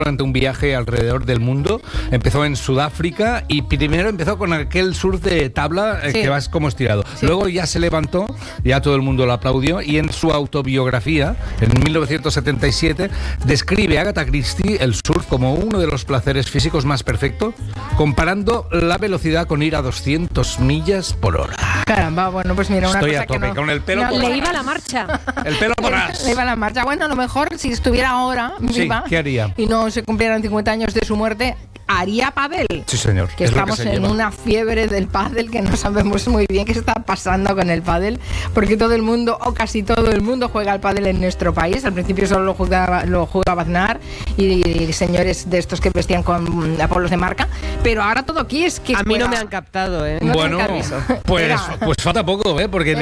durante un viaje alrededor del mundo. Empezó en Sudáfrica y primero empezó con aquel surf de tabla que vas como estirado. Sí. Luego ya se levantó, ya todo el mundo lo aplaudió, y en su autobiografía, en 1977, describe a Agatha Christie el surf como uno de los placeres físicos más perfectos, comparando la velocidad con ir a 200 millas por hora. Caramba, bueno, pues mira, una Estoy cosa a tope, que no, con el pelo por Le iba la marcha. El pelo por le iba la marcha. Bueno, a lo mejor si estuviera ahora viva, ¿qué haría? Y no se cumplieran 50 años de su muerte, haría pádel. Sí, señor. Que estamos en una fiebre del pádel que no sabemos muy bien qué está pasando con el pádel, porque todo el mundo, o casi todo el mundo, juega al pádel en nuestro país. Al principio solo lo jugaba Aznar y señores de estos que vestían con apolos de marca, pero ahora todo aquí es que a mí no me han captado, ¿eh? No bueno, pues falta poco, ¿eh? Porque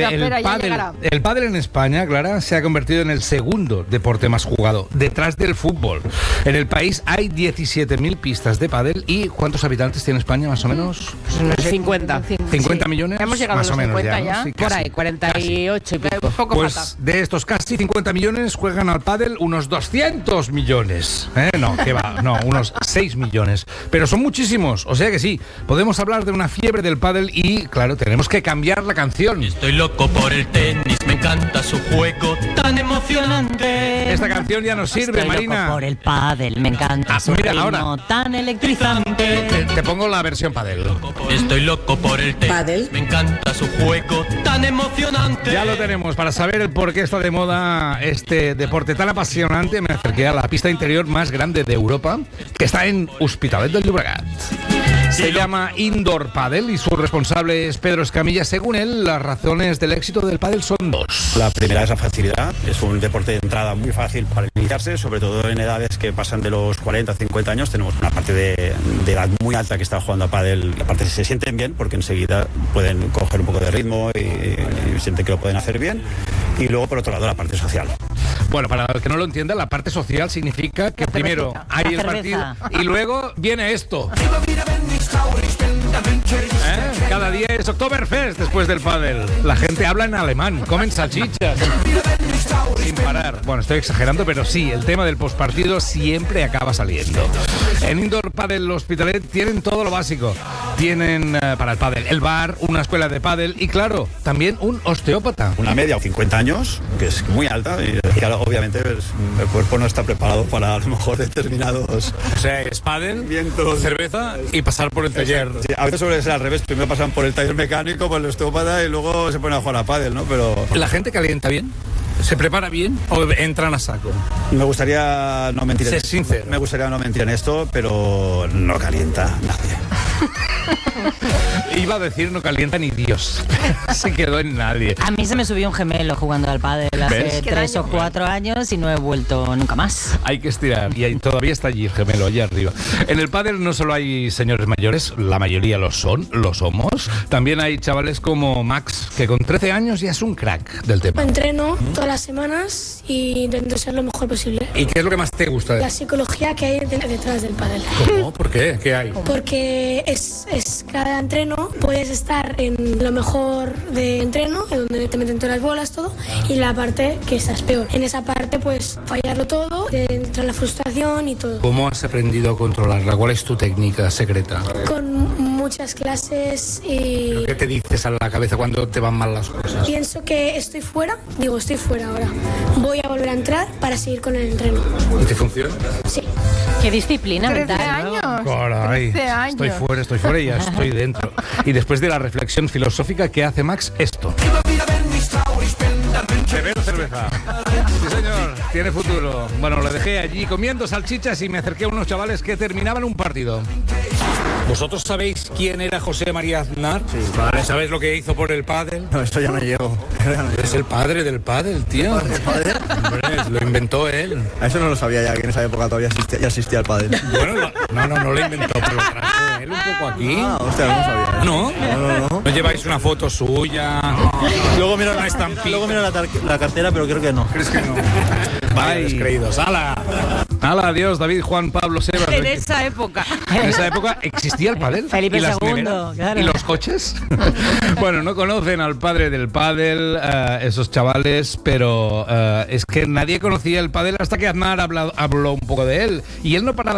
el pádel en España, Clara, se ha convertido en el segundo deporte más jugado, detrás del fútbol. En el país hay 17.000 pistas de pádel. ¿Y cuántos habitantes tiene España, más o menos? Pues no sé, 50. ¿50 millones? Hemos llegado más a los 50 o menos ya. Sí, por ahí, 48 y pico. Poco pues falta. De estos casi 50 millones juegan al pádel unos 200 millones. No, ¿qué va? No, unos 6 millones. Pero son muchísimos, o sea que sí, podemos hablar de una fiebre del pádel y, claro, tenemos que cambiar la canción. Estoy loco por el tenis, me encanta su juego tan emocionante. Esta canción ya nos sirve, Estoy Marina. loco por el pádel, me encanta su mira, ritmo ahora. tan electrizante. Te pongo la versión pádel. Estoy loco por el tenis, ¿Pádel? me encanta su juego tan emocionante. Ya lo tenemos. Para saber el por qué está de moda este deporte tan apasionante, me acerqué a la pista interior más grande de Europa, que está en Hospitalet del Llobregat. Se llama Indoor Padel y su responsable es Pedro Escamilla. Según él, las razones del éxito del pádel son dos. La primera es la facilidad. Es un deporte de entrada muy fácil para iniciarse, sobre todo en edades que pasan de los 40 a 50 años. Tenemos una parte de edad muy alta que está jugando a pádel. Aparte se sienten bien porque enseguida pueden coger un poco de ritmo y sienten que lo pueden hacer bien. Y luego, por otro lado, la parte social. Bueno, para el que no lo entienda, la parte social significa que primero hay el partido y luego viene esto. Cada día es Oktoberfest después del pádel. La gente habla en alemán, comen salchichas sin parar. Bueno, estoy exagerando, pero sí, el tema del postpartido siempre acaba saliendo. En Indoor Padel Hospitalet tienen todo lo básico. Tienen para el pádel el bar, una escuela de pádel y, claro, también un osteópata. Una media o 50 años, que es muy alta y claro, obviamente pues, el cuerpo no está preparado para a lo mejor determinados... O sea, es pádel, vientos, cerveza y pasar por el taller. Sí, a veces suele ser al revés, primero pasan por el taller mecánico, por el osteópata y luego se ponen a jugar a pádel, ¿no? Pero ¿la gente calienta bien? ¿Se prepara bien o entran a saco? me gustaría no mentir. Sé sincero. Me gustaría no mentir en esto, pero no calienta nadie. Iba a decir no calienta ni Dios. Se quedó en nadie. A mí se me subió un gemelo jugando al pádel hace 3 o 4 años y no he vuelto nunca más. Hay que estirar y todavía está allí el gemelo, allá arriba. En el pádel no solo hay señores mayores, la mayoría lo somos. También hay chavales como Max, que con 13 años ya es un crack del tema. Entreno todas las semanas y intento ser lo mejor posible. ¿Y qué es lo que más te gusta? La psicología que hay detrás del pádel. ¿Cómo? ¿Por qué? ¿Qué hay? Porque es cada entreno puedes estar en lo mejor de entreno, en donde te meten todas las bolas, todo, y la parte que estás peor. En esa parte pues fallarlo todo, te entra la frustración y todo. ¿Cómo has aprendido a controlarla? ¿Cuál es tu técnica secreta? Con muchas clases y... ¿Qué te dices a la cabeza cuando te van mal las cosas? Pienso que estoy fuera ahora. Voy a volver a entrar para seguir con el entreno. ¿Y te funciona? Sí. Qué disciplina 13 mental. años. Caray, 13 años. Estoy fuera y ya estoy dentro. Y después de la reflexión filosófica que hace Max, esto. Beber cerveza. Sí, señor, tiene futuro. Bueno, lo dejé allí comiendo salchichas y me acerqué a unos chavales que terminaban un partido. ¿Vosotros sabéis quién era José María Aznar? Sí. Vale, ¿sabéis lo que hizo por el pádel? No, esto ya no llego. Es el padre del pádel, tío. Hombre, lo inventó él. A eso no lo sabía ya, que en esa época todavía existía el pádel. Bueno, no lo inventó, pero lo trajo él un poco aquí. Ah, hostia, no lo sabía. ¿No? ¿No lleváis una foto suya? Luego miro una estampita. la cartera, pero creo que no. ¿Crees que no? Vaya descreídos. ¡Hala! Hala, adiós, David, Juan, Pablo, Sebas. En esa época. En esa época existía el pádel. Felipe y las II, neveras, claro. y los coches. Bueno, no conocen al padre del pádel, esos chavales, pero es que nadie conocía el pádel hasta que Aznar habló un poco de él. Y él no paraba